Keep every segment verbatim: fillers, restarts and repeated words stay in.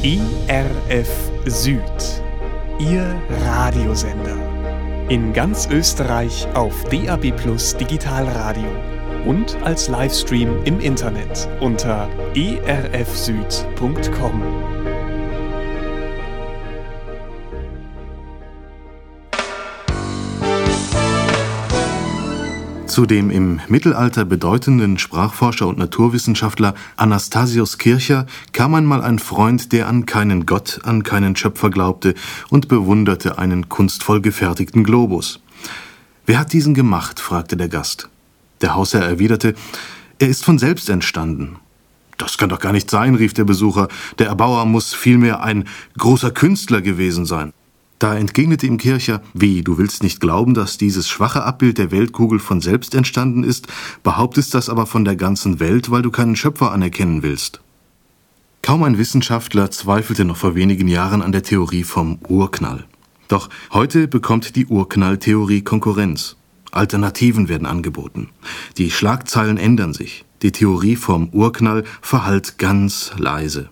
E R F Süd, Ihr Radiosender. In ganz Österreich auf D A B Plus Digitalradio und als Livestream im Internet unter e r f süd punkt com. Zu dem im Mittelalter bedeutenden Sprachforscher und Naturwissenschaftler Anastasius Kircher kam einmal ein Freund, der an keinen Gott, an keinen Schöpfer glaubte und bewunderte einen kunstvoll gefertigten Globus. »Wer hat diesen gemacht?« fragte der Gast. Der Hausherr erwiderte, »Er ist von selbst entstanden.« »Das kann doch gar nicht sein«, rief der Besucher, »der Erbauer muss vielmehr ein großer Künstler gewesen sein.« Da entgegnete ihm Kircher, »Wie, du willst nicht glauben, dass dieses schwache Abbild der Weltkugel von selbst entstanden ist, behauptest das aber von der ganzen Welt, weil du keinen Schöpfer anerkennen willst.« Kaum ein Wissenschaftler zweifelte noch vor wenigen Jahren an der Theorie vom Urknall. Doch heute bekommt die Urknalltheorie Konkurrenz. Alternativen werden angeboten. Die Schlagzeilen ändern sich. Die Theorie vom Urknall verhallt ganz leise.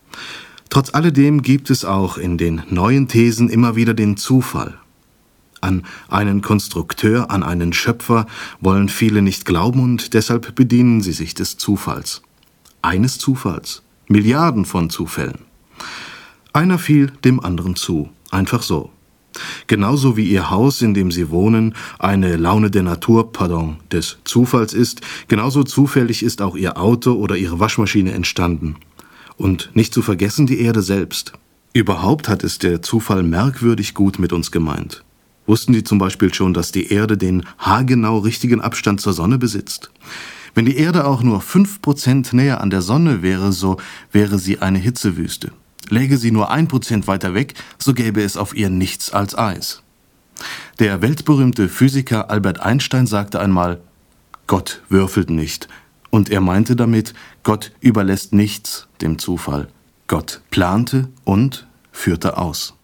Trotz alledem gibt es auch in den neuen Thesen immer wieder den Zufall. An einen Konstrukteur, an einen Schöpfer wollen viele nicht glauben und deshalb bedienen sie sich des Zufalls. Eines Zufalls, Milliarden von Zufällen. Einer fiel dem anderen zu, einfach so. Genauso wie ihr Haus, in dem sie wohnen, eine Laune der Natur, pardon, des Zufalls ist, genauso zufällig ist auch ihr Auto oder ihre Waschmaschine entstanden. Und nicht zu vergessen die Erde selbst. Überhaupt hat es der Zufall merkwürdig gut mit uns gemeint. Wussten Sie zum Beispiel schon, dass die Erde den haargenau richtigen Abstand zur Sonne besitzt? Wenn die Erde auch nur fünf Prozent näher an der Sonne wäre, so wäre sie eine Hitzewüste. Läge sie nur ein Prozent weiter weg, so gäbe es auf ihr nichts als Eis. Der weltberühmte Physiker Albert Einstein sagte einmal, Gott würfelt nicht. Und er meinte damit, Gott überlässt nichts dem Zufall. Gott plante und führte aus.